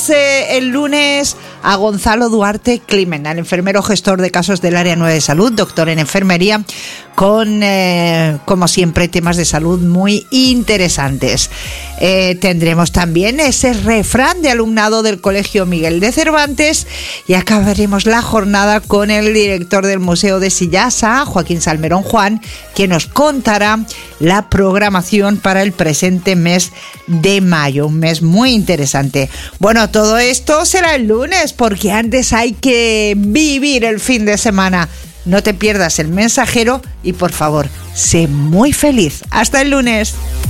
El lunes a Gonzalo Duarte Climent, al enfermero gestor de casos del Área 9 de Salud, doctor en enfermería, con, como siempre, temas de salud muy interesantes. Tendremos también ese refrán de alumnado del Colegio Miguel de Cervantes y acabaremos la jornada con el director del Museo de Sillasa, Joaquín Salmerón Juan, que nos contará la programación para el presente mes de mayo, un mes muy interesante. Bueno, todo esto será el lunes, porque antes hay que vivir el fin de semana. No te pierdas El Mensajero y, por favor, sé muy feliz. Hasta el lunes.